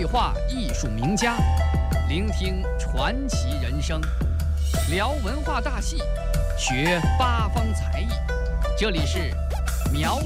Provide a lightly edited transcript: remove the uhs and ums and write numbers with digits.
话艺术名家，聆听传奇人生，聊文化大戏，学八方才艺。这里是苗。